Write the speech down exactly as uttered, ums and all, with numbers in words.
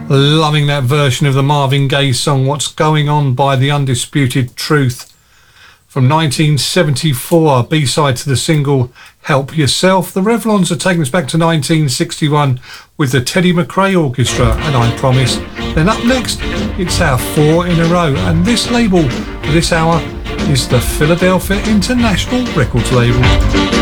Loving that version of the Marvin Gaye song What's Going On by The Undisputed Truth from nineteen seventy-four, B-side to the single Help Yourself. The Revlons are taking us back to nineteen sixty-one with the Teddy McRae Orchestra and I Promise. Then up next, it's our four in a row, and this label for this hour is the Philadelphia International Records label.